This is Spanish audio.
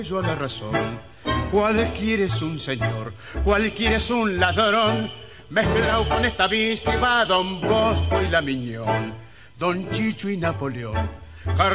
yo a la razón. Cualquiera es un señor, cualquiera es un ladrón, mezclado con esta bicha va Don Bosco y la Miñón, Don Chicho y Napoleón.